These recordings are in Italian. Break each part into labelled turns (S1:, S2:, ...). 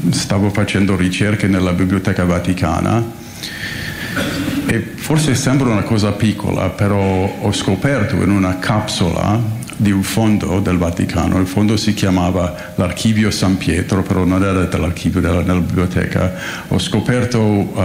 S1: stavo facendo ricerche nella Biblioteca Vaticana e forse sembra una cosa piccola, però ho scoperto in una capsula di un fondo del Vaticano, il fondo si chiamava l'Archivio San Pietro, però non era dell'archivio nella biblioteca, ho scoperto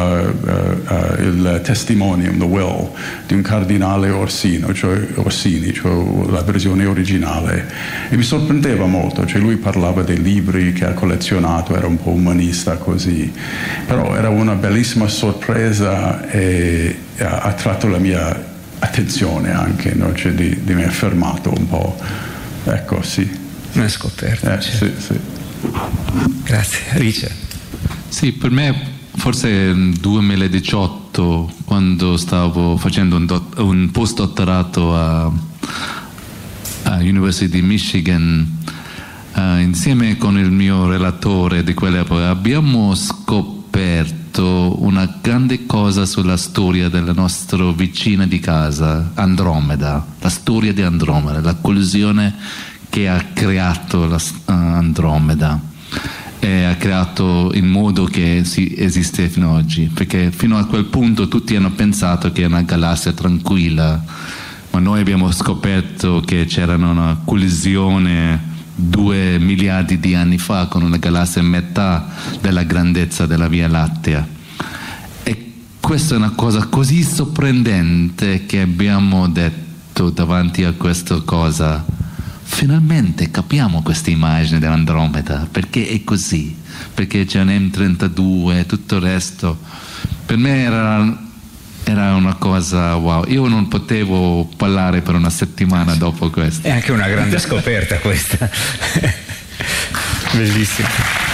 S1: il testimonium, the will, di un cardinale Orsini, cioè la versione originale, e mi sorprendeva molto, cioè lui parlava dei libri che ha collezionato, era un po' umanista così, però era una bellissima sorpresa e ha attratto la mia attenzione anche, no? Cioè mi ha fermato un po', ecco, sì.
S2: Una scoperta.
S1: Sì, sì.
S2: Grazie. Richard.
S3: Sì, per me forse nel 2018, quando stavo facendo un postdottorato a University di Michigan, insieme con il mio relatore di quell'epoca abbiamo scoperto una grande cosa sulla storia della nostra vicina di casa, Andromeda, la storia di Andromeda, la collisione che ha creato Andromeda e ha creato in modo che esiste fino ad oggi, perché fino a quel punto tutti hanno pensato che è una galassia tranquilla, ma noi abbiamo scoperto che c'era una collisione 2 miliardi di anni fa con una galassia a metà della grandezza della Via Lattea, e questa è una cosa così sorprendente che abbiamo detto davanti a questa cosa: finalmente capiamo questa immagine dell'Andromeda, perché è così, perché c'è un M32 e tutto il resto. Per me era una cosa wow, io non potevo parlare per una settimana dopo questo.
S2: È anche una grande scoperta questa. Bellissimo.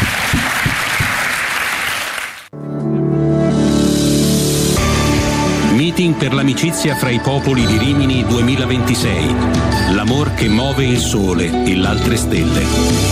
S4: Meeting per l'amicizia fra i popoli di Rimini 2026. L'amor che muove il sole e l'altre stelle.